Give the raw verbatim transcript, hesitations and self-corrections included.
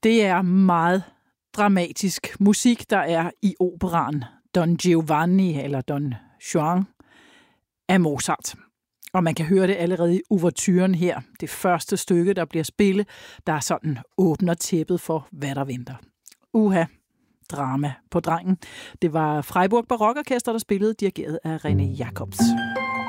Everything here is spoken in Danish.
Det er meget dramatisk musik, der er i operaen Don Giovanni eller Don Juan af Mozart. Og man kan høre det allerede i ouverturen her. Det første stykke, der bliver spillet, der sådan åbner tæppet for, hvad der venter. Uha, drama på drengen. Det var Freiburg Barokorkester, der spillede, dirigeret af René Jacobs.